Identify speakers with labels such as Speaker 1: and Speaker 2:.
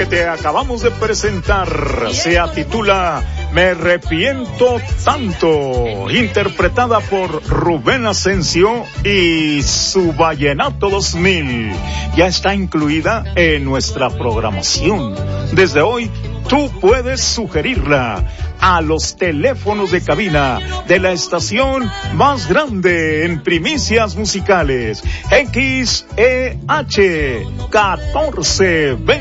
Speaker 1: que te acabamos de presentar se titula Me arrepiento tanto, interpretada por Rubén Asensio y su Vallenato 2000. Ya está incluida en nuestra programación. Desde hoy, tú puedes sugerirla a los teléfonos de cabina de la estación más grande en primicias musicales, XEH 1420.